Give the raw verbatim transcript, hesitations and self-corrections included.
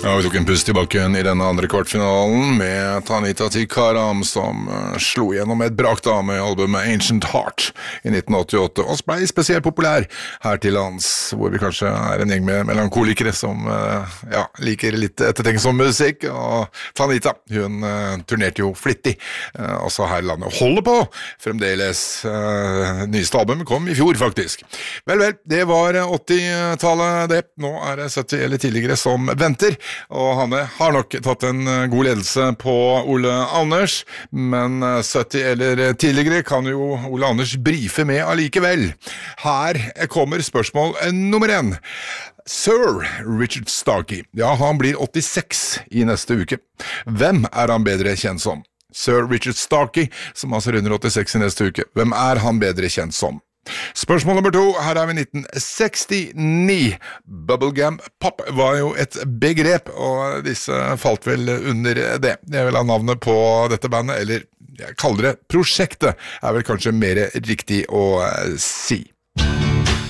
Ja, vi tok en pust tilbake igjen i denne andre kvartfinalen med Tanita Tikaram som uh, slo gjennom et brak da med albumet Ancient Heart i nitten åttiåtte og ble spesielt populær her til lands, hvor vi kanskje er en gjeng med melankolikere som uh, ja, liker litt ettertenksom musikk, og Tanita, hun uh, turnerte jo flittig, uh, også her i landet, og holder på fremdeles. Uh, nyeste albumet kom i fjor faktisk. Vel, vel, det var åttitallet det, nå er det sytti eller tidligere som venter. Og Hanne har nok tatt en god ledelse på Ole Anders, men sytti eller tidligere kan jo Ole Anders brife med allikevel. Her kommer spørsmål nummer én. Sir Richard Starkey, ja, han blir åttiseks i neste uke. Hvem er han bedre kjent som? Sir Richard Starkey, som altså runder åttiseks i neste uke. Hvem er han bedre kjent som? Spørsmål nummer to, her er vi nitten sekstini. Bubblegum pop var jo et begrep, og disse falt vel under det. Jeg vil ha navnet på dette bandet, eller jeg kaller det prosjektet, er vel kanskje mer riktig å si.